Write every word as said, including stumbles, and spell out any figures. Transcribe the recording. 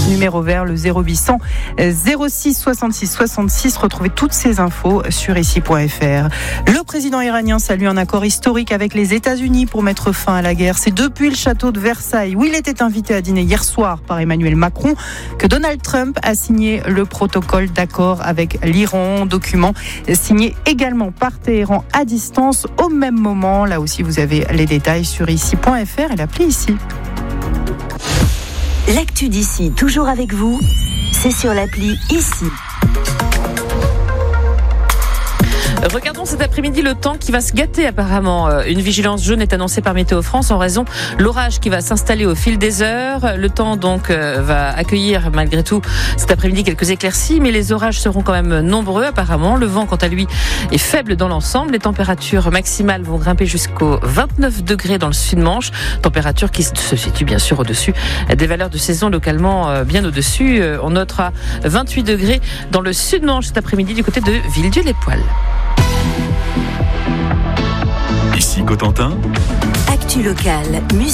numéro vert le zéro huit cents zéro six soixante-six soixante-six. Retrouvez toutes ces infos sur ici point f r. Le président iranien salue un accord historique avec les États-Unis pour mettre fin à la guerre. C'est depuis le château de Versailles, où il était invité à dîner hier soir par Emmanuel Macron, que Donald Trump a signé le protocole d'accord avec l'Iran, document signé également par Téhéran à distance au même moment. Là aussi, vous avez les détails sur ici point f r et l'appli ici. L'actu d'ici, toujours avec vous, c'est sur l'appli ici. Regardons cet après-midi le temps qui va se gâter apparemment. Une vigilance jaune est annoncée par Météo France en raison de l'orage qui va s'installer au fil des heures. Le temps donc va accueillir malgré tout cet après-midi quelques éclaircies, mais les orages seront quand même nombreux apparemment. Le vent quant à lui est faible dans l'ensemble. Les températures maximales vont grimper jusqu'aux vingt-neuf degrés dans le Sud-Manche. Température qui se situe bien sûr au-dessus des valeurs de saison, localement bien au-dessus. On notera vingt-huit degrés dans le Sud-Manche cet après-midi du côté de Villedieu-les-Poêles. Ici Cotentin. Actu locale, musique.